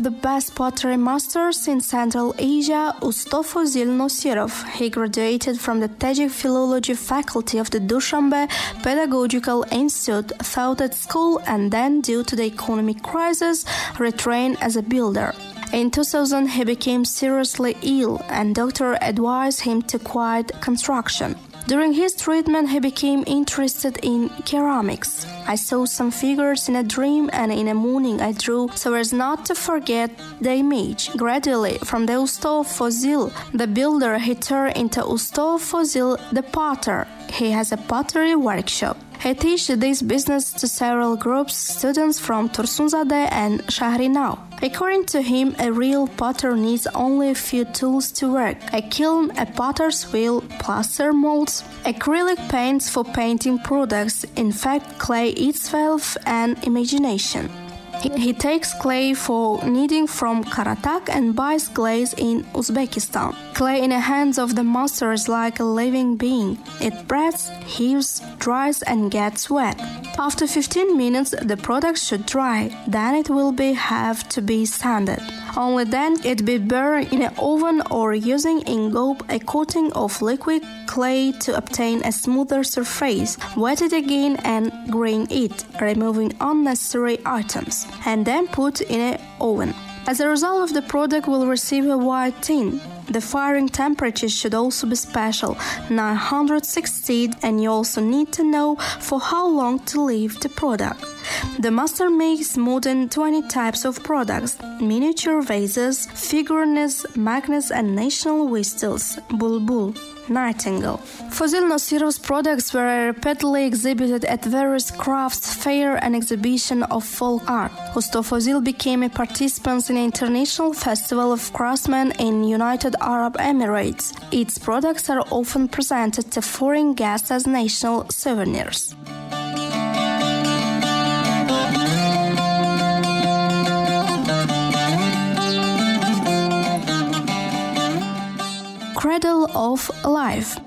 the best pottery masters in Central Asia, Usto Fozil Nosirov. He graduated from the Tajik Philology faculty of the Dushanbe Pedagogical Institute, taught at school, and then, due to the economic crisis, retrained as a builder. In 2000, he became seriously ill, and doctor advised him to quit construction. During his treatment, he became interested in ceramics. I saw some figures in a dream, and in the morning I drew so as not to forget the image. Gradually, from the Usto Fozil, the builder, he turned into Usto Fozil, the potter. He has a pottery workshop. He teaches this business to several groups, students from Tursunzade and Shahrinau. According to him, a real potter needs only a few tools to work: a kiln, a potter's wheel, plaster molds, acrylic paints for painting products, in fact, clay itself, and imagination. He takes clay for kneading from Karatak and buys glaze in Uzbekistan. Clay in the hands of the master is like a living being. It breathes, heaves, dries, and gets wet. After 15 minutes, the product should dry. Then it will have to be sanded. Only then it be burned in an oven or using in gob a coating of liquid clay to obtain a smoother surface. Wet it again and grind it, removing unnecessary items, and then put in an oven. As a result, the product will receive a white tint. The firing temperature should also be special, 960, and you also need to know for how long to leave the product. The master makes more than 20 types of products: miniature vases, figurines, magnets, and national whistles, bulbul, nightingale. Fozil Nosirov's products were repeatedly exhibited at various crafts fair and exhibition of folk art. Usto Fozil became a participant in the International Festival of Craftsmen in United Arab Emirates. Its products are often presented to foreign guests as national souvenirs. Cradle of Life.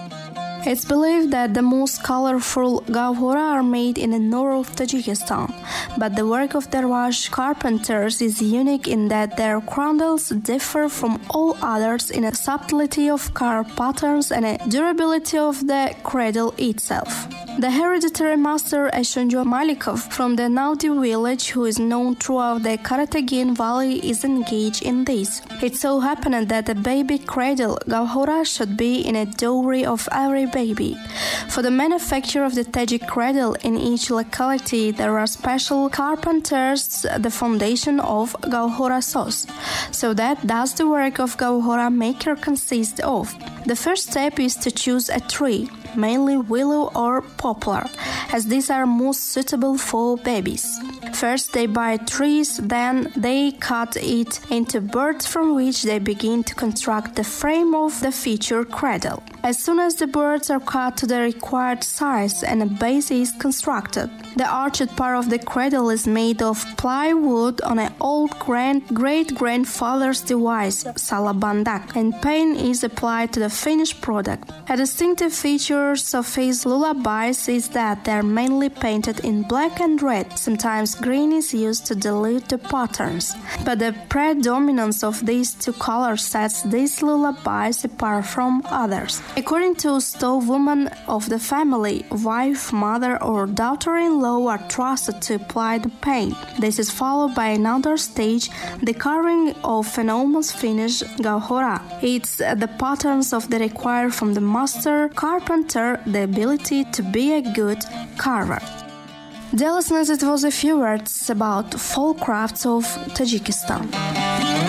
It's believed that the most colorful gavhora are made in the north of Tajikistan, but the work of Darwash carpenters is unique in that their cradles differ from all others in a subtlety of carved patterns and a durability of the cradle itself. The hereditary master Ashunjo Malikov from the Naudi village, who is known throughout the Karatagin Valley, is engaged in this. It so happened that the baby cradle gavhora should be in a dowry of every baby. For the manufacture of the Tajik cradle in each locality, there are special carpenters, the foundation of gavhora sauce. So that's the work of gavhora maker consists of. The first step is to choose a tree, mainly willow or poplar, as these are most suitable for babies. First they buy trees, then they cut it into boards from which they begin to construct the frame of the future cradle. As soon as the boards are cut to the required size and a base is constructed, the arched part of the cradle is made of plywood on an old great-grandfather's device, salabandak, and paint is applied to the finished product. A distinctive feature of his lullabies is that they are mainly painted in black and red. Sometimes green is used to dilute the patterns, but the predominance of these two colors sets these lullabies apart from others. According to Usto, women of the family, wife, mother, or daughter-in-law are trusted to apply the paint. This is followed by another stage, the carving of an almost finished gavhora. It's the patterns of the required from the master carpenter the ability to be a good carver. Dear listeners, it was a few words about folk crafts of Tajikistan.